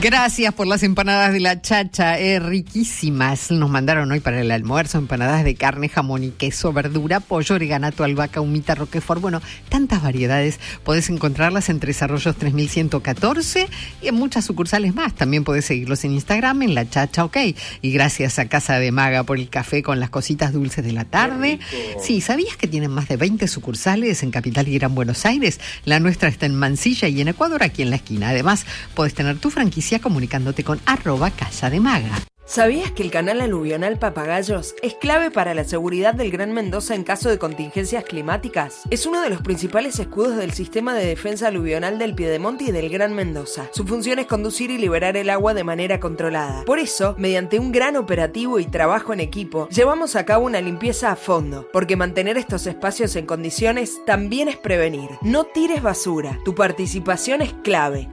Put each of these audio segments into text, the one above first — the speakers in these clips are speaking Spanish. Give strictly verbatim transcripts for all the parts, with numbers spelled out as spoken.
Gracias por las empanadas de la Chacha, eh, riquísimas. Nos mandaron hoy para el almuerzo empanadas de carne, jamón y queso, verdura, pollo, oréganato, albahaca, humita, roquefort. Bueno, tantas variedades. Podés encontrarlas en Tres Arroyos tres mil ciento catorce y en muchas sucursales más. También podés seguirlos en Instagram, en La Chacha OK. Y gracias a Casa de Maga por el café con las cositas dulces de la tarde. Sí, ¿sabías que tienen más de veinte sucursales en Capital y Gran Buenos Aires? La nuestra está en Mansilla y en Ecuador, aquí en la esquina. Además, podés tener tu franquicia comunicándote con arroba Casa de Maga. ¿Sabías que el canal aluvional Papagayos es clave para la seguridad del Gran Mendoza en caso de contingencias climáticas? Es uno de los principales escudos del sistema de defensa aluvional del Piedemonte y del Gran Mendoza. Su función es conducir y liberar el agua de manera controlada. Por eso, mediante un gran operativo y trabajo en equipo, llevamos a cabo una limpieza a fondo, porque mantener estos espacios en condiciones también es prevenir. No tires basura. Tu participación es clave.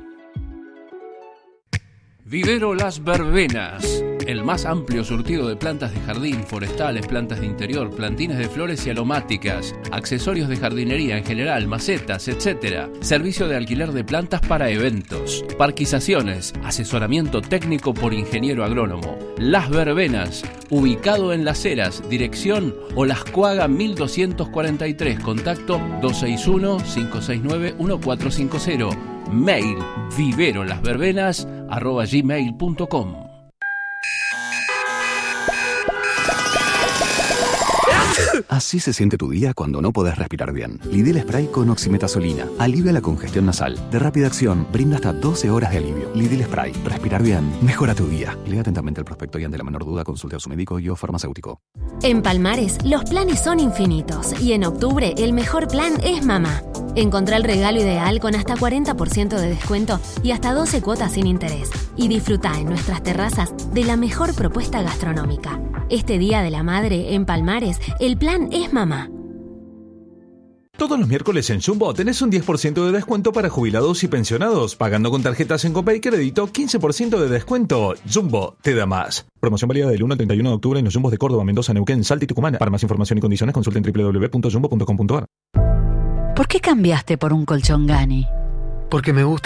Vivero Las Verbenas, el más amplio surtido de plantas de jardín, forestales, plantas de interior, plantines de flores y aromáticas, accesorios de jardinería en general, macetas, etcétera. Servicio de alquiler de plantas para eventos, parquizaciones, asesoramiento técnico por ingeniero agrónomo. Las Verbenas, ubicado en Las Heras, dirección Olascuaga mil doscientos cuarenta y tres, contacto dos seis uno, cinco seis nueve, uno cuatro cinco cero. Mail viverolasverbenas arroba gmail punto com. Así se siente tu día cuando no podés respirar bien. Lidl Spray con oximetazolina alivia la congestión nasal. De rápida acción, brinda hasta doce horas de alivio. Lidl Spray. Respirar bien mejora tu día. Lea atentamente el prospecto y ante la menor duda consulte a su médico y o farmacéutico. En Palmares, los planes son infinitos y en octubre el mejor plan es mamá. Encontrá el regalo ideal con hasta cuarenta por ciento de descuento y hasta doce cuotas sin interés. Y disfrutá en nuestras terrazas de la mejor propuesta gastronómica. Este Día de la Madre en Palmares, el plan es mamá. Todos los miércoles en Jumbo tenés un diez por ciento de descuento para jubilados y pensionados. Pagando con tarjetas en Copay Crédito, quince por ciento de descuento. Jumbo te da más. Promoción válida del uno al treinta y uno de octubre en los Jumbos de Córdoba, Mendoza, Neuquén, Salta y Tucumán. Para más información y condiciones consulten doble u doble u doble u punto jumbo punto com punto a r. ¿Por qué cambiaste por un colchón Gani? Porque me gusta